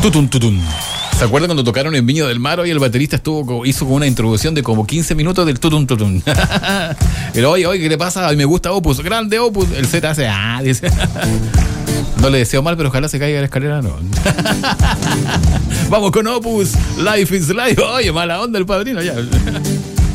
Tutun, tutun. ¿Se acuerdan cuando tocaron en Viña del Mar? Hoy el baterista hizo como una introducción de como 15 minutos del tutun tutun. Pero oye, ¿qué le pasa? A mí me gusta Opus, grande Opus. El Z hace, dice. No le deseo mal, pero ojalá se caiga la escalera, no. Vamos con Opus, Life is Life. Oye, mala onda el padrino, ya.